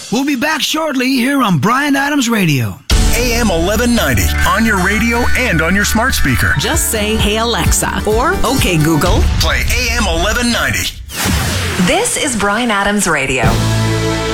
We'll be back shortly here on Bryan Adams Radio. AM 1190 on your radio and on your smart speaker. Just say, "Hey Alexa," or "Okay Google." Play AM 1190. This is Bryan Adams Radio.